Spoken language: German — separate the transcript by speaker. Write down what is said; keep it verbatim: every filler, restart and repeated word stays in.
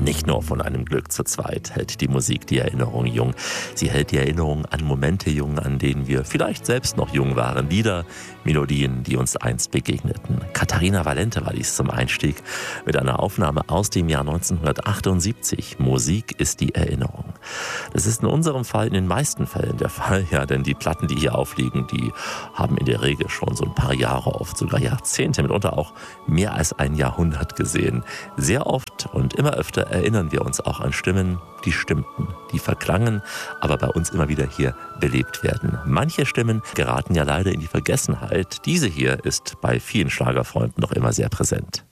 Speaker 1: Nicht nur von einem Glück zu zweit hält die Musik die Erinnerung jung. Sie hält die Erinnerung an Momente jung, an denen wir vielleicht selbst noch jung waren. Lieder, Melodien, die uns einst begegneten. Katharina Valente war dies zum Einstieg mit einer Aufnahme aus dem Jahr neunzehnhundertachtundsiebzig. Musik ist die Erinnerung. Das ist in unserem Fall in den meisten Fällen der Fall, ja, denn die Platten, die hier aufliegen, die haben in der Regel schon so ein paar Jahre, oft sogar Jahrzehnte, mitunter auch mehr als ein Jahrhundert gesehen. Sehr oft und immer öfter erinnern wir uns auch an Stimmen, die stimmten, die verklangen, aber bei uns immer wieder hier belebt werden. Manche Stimmen geraten ja leider in die Vergessenheit. Diese hier ist bei vielen Schlagerfreunden noch immer sehr präsent.